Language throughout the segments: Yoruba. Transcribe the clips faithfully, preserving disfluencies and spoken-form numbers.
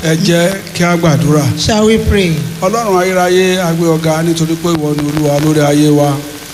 Ẹ jẹ́ kí a gbàdúrà. Shall we pray? Ọlọ́run ayérayé a gbé ọ̀gá nítorí pé ìwọ ni Olúwa lórí ayé wa.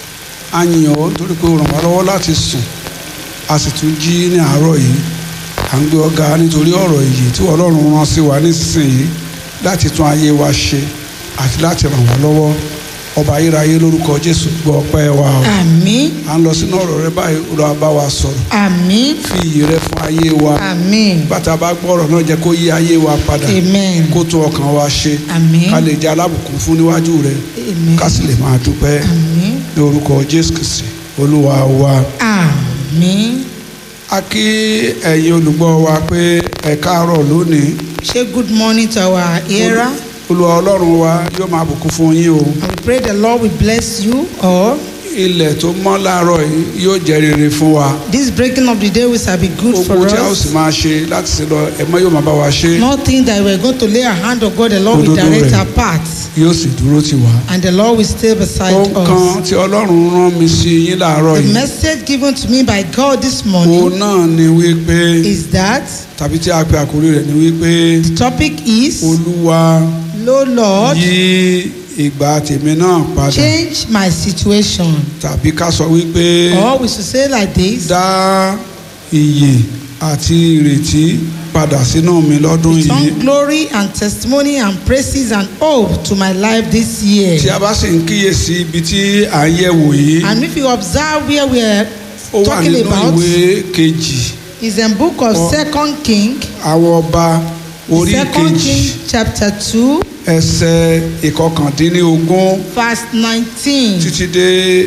A yìn ọ́ nítorí pé o ràn wá lọ́wọ́ láti sùn. A sì tún jí ní àárọ̀ yìí. À ń gbé ọ̀gá nítorí ọ̀rọ̀ ìyè tí Ọlọ́run rán sí wa nísinsìnyí láti tún ayé wa ṣe àti láti ràn wá lọ́wọ́. Ọba ayérayé lórúkọ Jésù gbọ́ ọpẹ́ wa o. Àmín. À ń lọ sínú ọ̀rọ̀ rẹ báyìí Olúwa bá wa sọ̀rọ̀. Àmín. Fi iyè rẹ fún ayé wa. Àmín. Bàtà bá gbọ́ ọ̀rọ̀ náà jẹ́ kó yí ayé wa padà. Amen. Kó tún ọkàn wa ṣe. Àmín. Ká lè jẹ́ alábùkún fún níwájú rẹ. Amen. Ká sì lè máa dúpẹ́. Àmín. Ní orúkọ Jésù Kristi Olúwa wa. Àmín. A kí ẹ̀yin olùgbọ́ wa pé ẹ káàárọ̀ lónìí. Say good morning to our hearer. Olúwa Ọlọ́run wa yóò máa bùkún fún yín o. And we pray the Lord will bless you all. Ilẹ̀ tó mọ́ láàárọ̀ yìí yóò jẹ́ rere fún wa. This breaking of the day will be good for Gbogbo tí a ó sì us. máa ṣe láti ṣe lọ ẹ̀mọ́ yóò máa bá wa ṣe. Nothing that we're going to lay our hand on God, the Lord will Òdodo direct rẹ̀. our paths. Yóò sì dúró tì wá. And the Lord will stay beside Ohun kan us. tí Ọlọ́run rán mi sí yín láàárọ̀ The yìí. message given to me by God this Òun morning náà ni wípé is that tàbí tí a pe àkórí rẹ̀ ni wípé the topic is, Olúwa Lord, Lord, yí ìgbà tèmi náà padà. change my situation. Tàbí ká sọ wípé Or we should say like this, dá ìyè àti ìrètí padà sínú mi lọ́dún yìí. return glory and testimony and praises and hope to my life this year. Tí a bá sì ń kíyèsí ibi tí à ń yẹ̀ wò yìí, And if you observe where we are ó wà talking nínú about, ìwé kejì is in book of Oh. Second King, àwọn ọba orí Second kejì King chapter two, ẹsẹ̀ ìkọkàndínlógún verse nineteen títí dé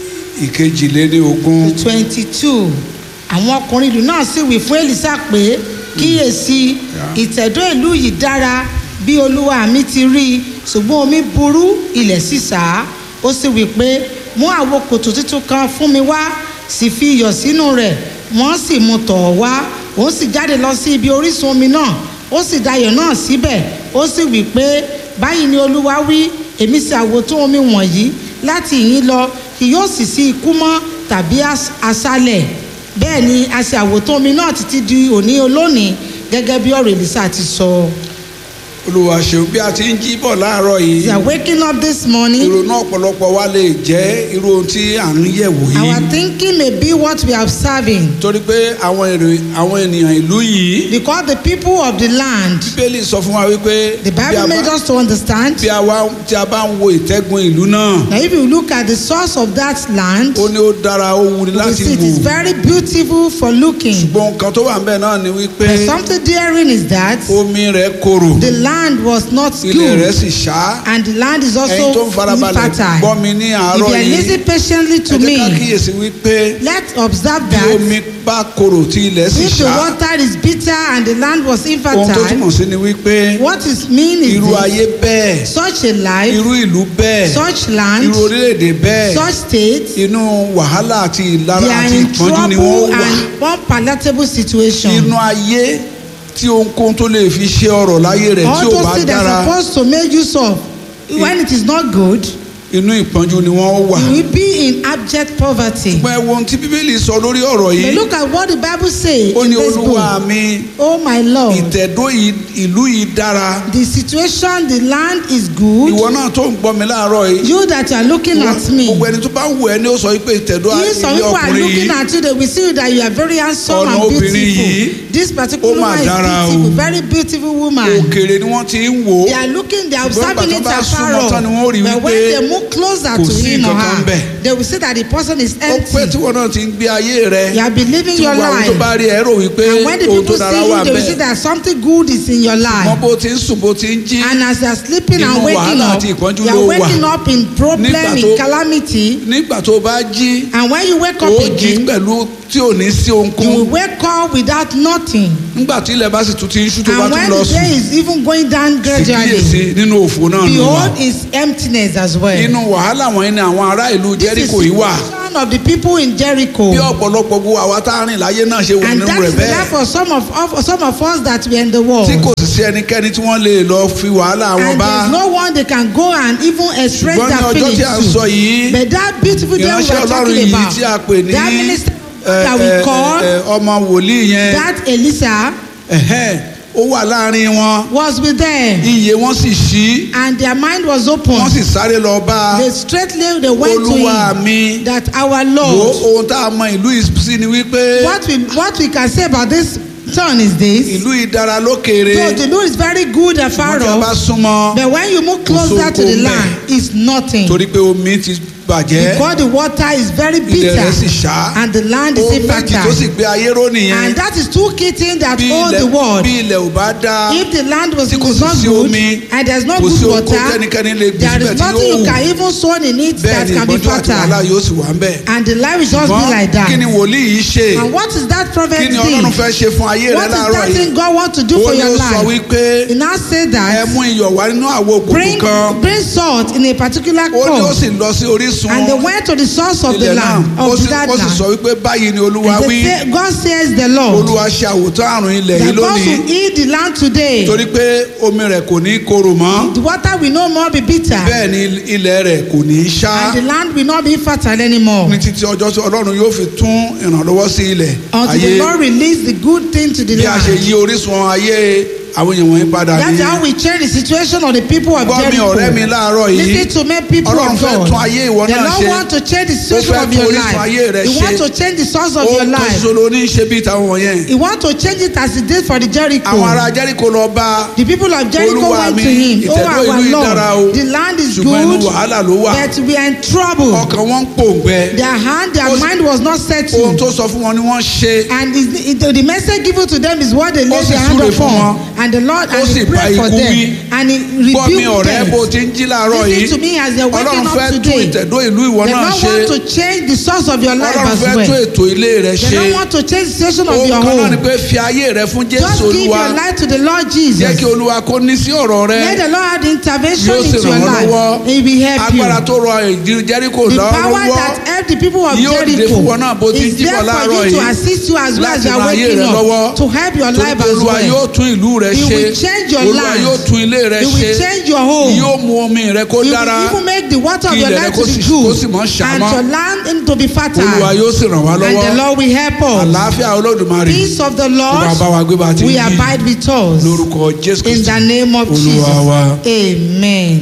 ìkejìléníogún. to twenty-two. Àwọn ọkùnrin ìlú náà sì wí fún Èlísà pé kíyèsí ìtẹ̀dó ìlú yìí dára bí olúwa mi ti rí i, ṣùgbọ́n omi burú ilẹ̀ sì sá. Ó sì wí pé mú àwo kòtò tuntun kan fún mi wá, sì fi iyọ̀ sínú rẹ̀. Wọ́n sì mú tọ̀ ọ́ wá. Òun sì jáde lọ sí ibi orísun omi náà. Ó sì da iyọ̀ náà síbẹ̀. Ó sì wí pé báyìí ni olúwa wí, èmi sì àwòtún omi wọ̀nyí láti ìhín lọ kì yóò sì sí ikú mọ́ tàbí as- aṣálẹ̀. Bẹ́ẹ̀ ni a ṣe àwòtún omi náà títí di òní olónìí gẹ́gẹ́ bí ọ̀rọ̀ Èlísà ti sọ. Olúwa ṣeun bí a ti ń jí bọ̀ láàárọ̀ yìí. We are waking up this morning. Ìrònú ọ̀pọ̀lọpọ̀ wa lè jẹ́ irú ohun tí à ń yẹ̀ wò yìí. Our thinking may be what we are observing. Torí pé àwọn èrè àwọn ènìyàn ìlú yìí. Because the people of the land, Bíbélì sọ fún wa wípé the bí a Bible made bá- us to understand bí a wá tí a bá ń wo ìtẹ́gun ìlú náà, that if you look at the source of that land, ó ní ó dára ó wuni you will láti see it is wò. very beautiful for looking. Ṣùgbọ́n nǹkan tó wà ń bẹ̀ náà ni wípé But something daring is that omi rẹ̀ korò, the land was not ilẹ̀ rẹ̀ good, sì ṣá. and the land is Ẹ̀yin tó also ń farabalẹ̀ infertile. gbọ́ mi ní If àárọ̀ you are yìí, listening patiently ẹ to jẹ́ ká me, kíyèsí wípé let's observe bí that omi bá korò tí ilẹ̀ sì if the ṣá, water is bitter and the land was ohun tó infertile, túmọ̀ sí ni wípé what is mean is irú this: ayé bẹ́ẹ̀, such a life, irú ìlú bẹ́ẹ̀, such land, irú orílẹ̀-èdè bẹ́ẹ̀, such state, inú wàhálà àti ìlara they are àti in ìpọ́njú ni trouble wọ́n wà. and unpalatable situation. Inú ayé tí ohunkóhun tó lè fi ṣe ọrọ̀ láyé rẹ̀ tí All ò bá those things that dára, are supposed to make use of when it is not good, inú ìpọ́njú ni wọ́n wà. you will be in abject poverty. Ṣùgbọ́n ẹ wo ohun tí Bíbélì sọ lórí ọ̀rọ̀ But yìí. look at what the Bible says Ó in ní this Olúwa book. mi, Oh my Lord, ìtẹ̀dó yìí- ìlú yìí dára. the situation, the land is good. Ìwọ náà tó ń gbọ́ mi láàárọ̀ yìí. You that are looking at me, Gbogbo ẹni tó bá wù ẹ́ ni ó sọ wípé ìtẹ̀dó you some ilé people are ọkùnrin looking yìí. at you, they will see that you are very handsome Ọ̀nà and obìnrin beautiful. yìí, This particular ó mà woman is dára o. beautiful, very beautiful woman. Òkèèrè ni wọ́n ti ń wò ó. They are looking, they are Ṣùgbọ́n observing ìgbà it tó bá afar súnmọ́ tán ni wọ́n off. rí But when wípé they move closer kò to sí him or nǹkan kan her, bẹ̀. they will see that the person is Ó pẹ́ empty. tí wọ́n náà ti ń gbé ayé rẹ̀. You have been living Tí your gbogbo àwọn tó life. bá rí ẹ rò wípé And when the ohun tó people dára see wà you, they will see bẹ́ẹ̀. that something good is in your Mọ life. bó ti ń sùn bó ti ń jí. And as they are sleeping and Inú waking wàhálà up, àti ìpọ́njú they ló are wà. waking up in problem, Nígbà in tó- calamity. Nígbà tó bá jí, And when you wake up ó jí again, pẹ̀lú tí ò ní sí you will ohunkóhun. wake up without nothing. Nígbà tí ilẹ̀ bá sì tún ti ń ṣú tó bá And tún when lọ the day sùn. is even going down Sì kíyèsí gradually, nínú òfò náà ló wà. behold is emptiness as well. Inú wàhálà wọ̀nyí ni àwọn ará ìlú This is Jẹ́ríkò the yìí wà. situation of the people in Jericho. Bí ọ̀pọ̀lọpọ̀ gbogbo àwa tá a rìn láyé náà ṣe wà And nínú that rẹ̀ is the bẹ́ẹ̀. life of some of, of some of us that we are in the world. Tí kò sì sí ẹnikẹ́ni tí wọ́n lè lọ fi wàhálà wọn And bá. there is no one they can go and even express Ṣùgbọ́n ní their ọjọ́ tí a ń feelings sọ to. yìí, But that beautiful day we ìránṣẹ́ are Ọlọ́run talking yìí about, tí a pè ní that minister ẹ, that ẹ, we call, ẹ, ọmọ wòlíì yẹn. that Elisa, ẹ̀hẹ́n, ó wà láàrin wọn. was with them. Iyè wọn sì ṣí. And their mind was open. Wọ́n sì sáré lọ bá. They straightly they went Olúwa to him. mi. That our Wo Lord. ohun tá a mọ ìlú yìí sí ni wípé. What we what we can say about this town is this. Ìlú yìí dára lókèèrè. So the Lord is very good and far Ṣùgbọ́n tí a bá off. súnmọ́. But when you move closer to the land, it's nothing. Torí pé omi ti bàjẹ́. Because the water is very Ilẹ̀ rẹ̀ sì bitter ṣá. and the land is Ohun méjì tó infertile. sì gbé ayé ró nìyẹn. And that is two key things that Bí hold the ilẹ̀ world. bí ilẹ̀ ò bá dá. If the land was, Tí kò was sì not sí good omi, and there's no kò sí good oko water, tẹ́nikẹ́ni lè gbé there síbẹ̀ is tí nothing yóò you wù. can even sow in it Bẹ́ẹ̀ that ni can be ìpọ́njú àti wàhálà fertile. yóò sì wà ń bẹ̀. And the life will just be like that. Kí ni wòlíì yìí ṣe? And what is that prophet Kí ni thing? Ọlọ́run fẹ́ ṣe fún ayé rẹ What is láàárọ̀ that yìí? thing God wants to do Ó for ní your ó sọ life? wípé He now say ẹ that mú iyọ̀ wá nínú àwo òkùnkùn bring, kan. bring salt in a particular Ó ní ó cup. sì lọ sí orísun And they went to the source of the ilẹ̀ náà. land, Ó of sì that ó sì sọ land. wípé báyìí ni Olúwa And wí. they say, God says the Lord, Olúwa ṣe àwòtán àrùn ilẹ̀ yìí that God lónìí. will heal the land today. Torí pé omi rẹ̀ kò ní korò mọ́. The water will no more be bitter. Bẹ́ẹ̀ ni ilẹ̀ rẹ̀ kò ní ṣá. And the land will not be fertile anymore. Ní títí ọjọ́ tí Ọlọ́run yóò fi tún ìrànlọ́wọ́ sí ilẹ̀ Until the Lord release the good thing to the bí a ṣe land. yí orísun ayé àwọn èèyàn wọ̀nyí padà That's how nìyẹn. we change the situation of the people of Gbọ́ mi ọ̀rẹ́ mi Jericho. láàárọ̀ yìí. Listen to me, people Ọlọ́run of fẹ́ God. tún ayé ìwọ The náà Lord ṣe. want to change the Ó situation fẹ́ of tún your orísun ayé life. rẹ He ṣe. want to change the source of Ó your kan life. ṣoṣo ló ní í ṣe bí ìtàwọn wọ̀nyẹn. He want to change it as he did for the Jericho. Àwọn ará Jẹ́ríkò lọ bá. The people of Jericho Olúwa went mi, to him. Oh, ìtẹ̀dó ìlú our yìí dára o. Lord, the land is Ṣùgbọ́n inú good, wàhálà ló wà. but we are in trouble. Ọkàn wọn ń pòǹgbẹ. Their hand, their Ó sì- mind was not Ohun settled. tó sọ fún wọn ni wọ́n ṣe. And is- it- the message given to them is what they Ó laid sì their hand súre fún upon. wọn. And the Lord, Ó and sì he bá prayed for ikú them. wí. And he Gbọ́ mi rebuked ọ̀rẹ́ bó them. ti ń jí láàárọ̀ yìí. Listen to me as they're waking Ọlọ́run up fẹ́ tún today. ìtẹ̀dó ìlú ìwọ They náà don't ṣe. want to change the source of your life Ọlọ́run as fẹ́ tún well. ètò ilé rẹ They ṣe. don't want to change the situation of Ohun your kan náà ni home. pé fi ayé rẹ fún Jésù Just give Olúwa. your life to the Lord Jesus. Jẹ́ kí Olúwa kó ní sí ọ̀rọ̀ rẹ. Let the Lord have the intervention Yóò sì into your ràn wọ́n life. lọ́wọ́. He will help you. Agbára tó rọ ìdí Jẹ́ríkò The power lọ́wọ́. that helped the people of Yóò dìde fún wọn Jericho náà bó ti ń is jí there bọ̀ for láàárọ̀ you to yìí. assist you as well as Láti you are ran ayé waking rẹ up lọ́wọ́. to help your Torí life pé as Olúwa well. yóò tún ìlú rẹ He ṣe. will change your Olúwa life. yóò tún ilé rẹ He will ṣe. change your home. Yóò mú omi rẹ kó He dára. will even make the water of Kí your ilẹ̀ rẹ life kó to be sì- kó good sì mọ́ ṣàmọ́. and your land to be fertile. Olúwa yóò sì ràn wá And the lọ́wọ́. Lord will help us. Àlàáfíà Olódùmarè. Peace of the Ó máa bá wa gbé bá a Lord ti ń will jí. abide with us. Lórúkọ Jésù In Kristi. the name of Olúwa wa. Jesus. Amen.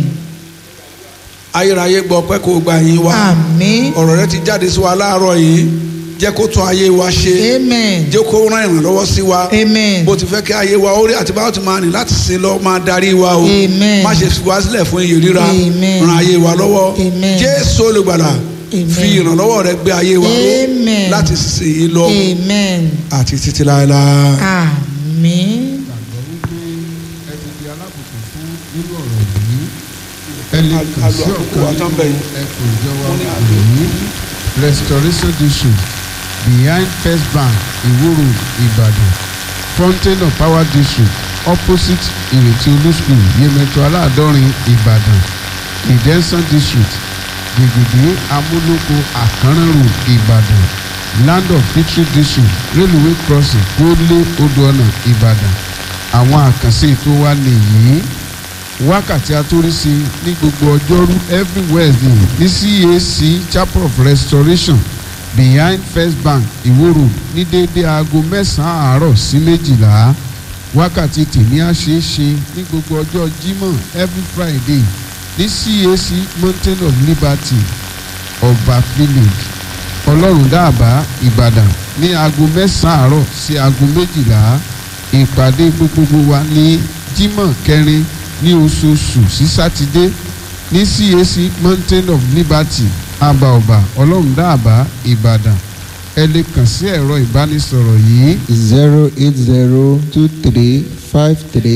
Ayérayé gbọ́ pé kó gba yín wá. Amen. Ọ̀rọ̀ rẹ ti jáde sí wa láàárọ̀ yìí. Jẹ́ kó tún ayé wa ṣe. Amen. Jẹ́ kó rán ìrànlọ́wọ́ sí wa. Amen. Bó ti fẹ́ kí ayé wa ó rí àti báwo ti máa rìn láti sin lọ máa darí wa o. Amen. Má ṣe fi wá sílẹ̀ fún iyè ríra. Amen. Ran ayé wa lọ́wọ́. Amen. Jésù olùgbàlà. Amen. Fi ìrànlọ́wọ́ rẹ gbé ayé wa ró. Amen. Láti sísìn yìí lọ. Amen. Àti títí láéláé. Amen. gbàgbọ́ wípé ẹ ti di alábùkún fún nínú ọ̀rọ̀ yìí ẹ lè kàn sí ọ̀kan nínú ẹkùn ìjọba yìí Restoration District behind First Bank Iwo Road Ìbàdàn Fountain of Power District opposite Ìrètí Olú School Yemẹtu Aláàdọ́rin Ìbàdàn Redemption District Gbègbèdé Amúlòkó Àkànrán Road Ìbàdàn Land of Victory District Railway Crossing Kólé Odò Ọ̀nà Ìbàdàn. Àwọn àkànṣe ètò wa nìyí wákàtí atóríṣe ní gbogbo ọjọ́rú every Wednesday ní C A C Chapel of Restoration behind First Bank Iwo Road ní déédéé aago mẹ́sàn-án àárọ̀ sí méjìlá. Wákàtí tèmi á ṣeé ṣe ní gbogbo ọjọ́ Jímọ̀ every Friday ní C A C Mountain of Liberty Ọba Village Ọlọ́run Dáàbá Ìbàdàn ní aago mẹ́sàn-án àárọ̀ sí aago méjìlá. Ìpàdé gbogbogbò wa ní Jímọ̀ kẹrin ní oṣooṣù sí Sátidé ní C A C Mountain of Liberty Àbàọ̀bà Ọlọ́run Dáàbá Ìbàdàn. Ẹ lè kàn sí ẹ̀rọ ìbánisọ̀rọ̀ yìí zero eight zero two three five three